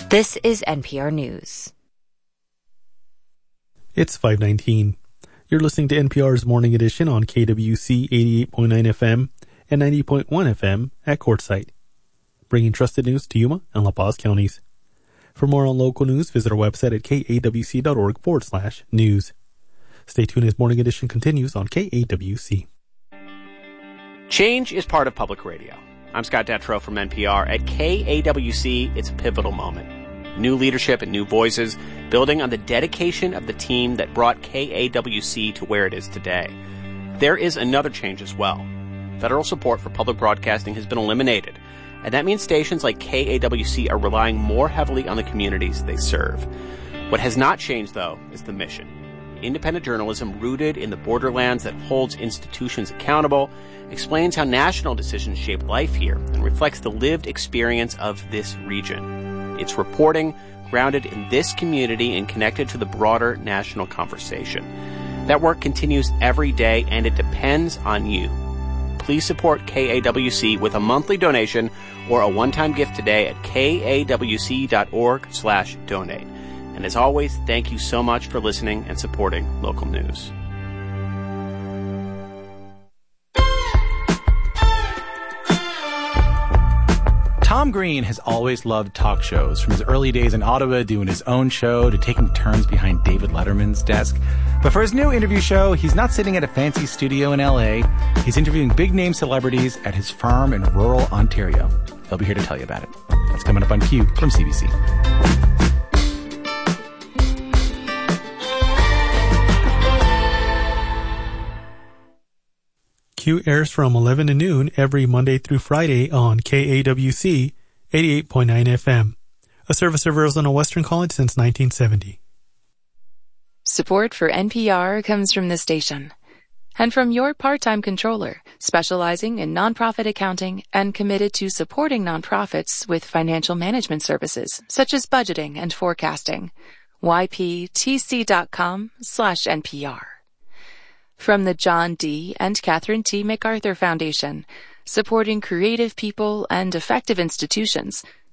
This is NPR News. It's 5:19. You're listening to NPR's Morning Edition on KWC 88.9 FM and 90.1 FM at Quartzsite, bringing trusted news to Yuma and La Paz counties. For more on local news, visit our website at kawc.org/news. Stay tuned as Morning Edition continues on KAWC. Change is part of public radio. I'm Scott Detrow from NPR. At KAWC, it's a pivotal moment. New leadership and new voices, building on the dedication of the team that brought KAWC to where it is today. There is another change as well. Federal support for public broadcasting has been eliminated, and that means stations like KAWC are relying more heavily on the communities they serve. What has not changed, though, is the mission. Independent journalism rooted in the borderlands that holds institutions accountable, explains how national decisions shape life here, and reflects the lived experience of this region. It's reporting grounded in this community and connected to the broader national conversation. That work continues every day, and it depends on you. Please support KAWC with a monthly donation or a one-time gift today at kawc.org/donate. And as always, thank you so much for listening and supporting local news. Tom Green has always loved talk shows, from his early days in Ottawa doing his own show to taking turns behind David Letterman's desk. But for his new interview show, he's not sitting at a fancy studio in LA. He's interviewing big-name celebrities at his farm in rural Ontario. He'll be here to tell you about it. That's coming up on Q from CBC. Q airs from 11 to noon every Monday through Friday on KAWC 88.9 FM, a service of Arizona Western College since 1970. Support for NPR comes from the station and from your part-time controller, specializing in nonprofit accounting and committed to supporting nonprofits with financial management services such as budgeting and forecasting. yptc.com/NPR. From the John D. and Catherine T. MacArthur Foundation, supporting creative people and effective institutions